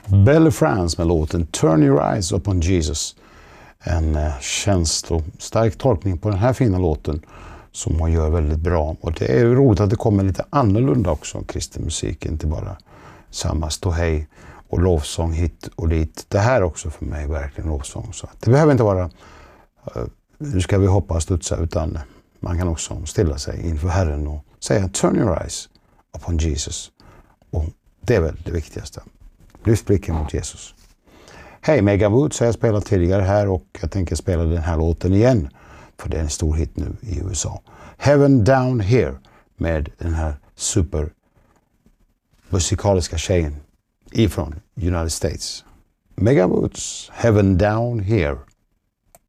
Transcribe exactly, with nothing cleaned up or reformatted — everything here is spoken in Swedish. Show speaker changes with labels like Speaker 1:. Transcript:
Speaker 1: Belle France med låten Turn Your Eyes Upon Jesus. En eh, känslostark tolkning på den här fina låten som hon gör väldigt bra. Och det är ju roligt att det kommer lite annorlunda också, kristen musik, inte bara samma ståhej och lovsång hit och dit. Det här också för mig är verkligen lovsång. Så det behöver inte vara uh, nu ska vi hoppa och studsa, utan man kan också stilla sig inför Herren och säga Turn your eyes upon Jesus. Och det är väl det viktigaste. Lyft blicken mot Jesus. Hej, Megan Woods har jag spelat tidigare här och jag tänker spela den här låten igen. För det är en stor hit nu i U S A. Heaven Down Here med den här super musikaliska tjejen ifrån United States. Megan Woods, Heaven Down Here.